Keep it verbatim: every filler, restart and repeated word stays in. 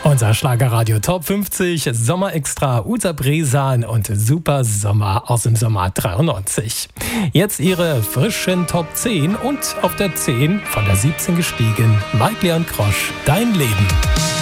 Unser Schlagerradio Top fünfzig, Sommer Extra, Uta Bresan und Super Sommer aus dem Sommer dreiundneunzig. Jetzt ihre frischen Top zehn und auf der zehn von der siebzehn gestiegen, Mike Leon Krosch, Dein Leben.